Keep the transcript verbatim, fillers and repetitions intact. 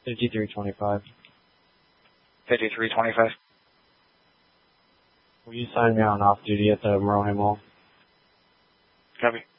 fifty-three twenty-five. fifty-three twenty-five. Will you sign me on off duty at the Moroney Mall? Copy.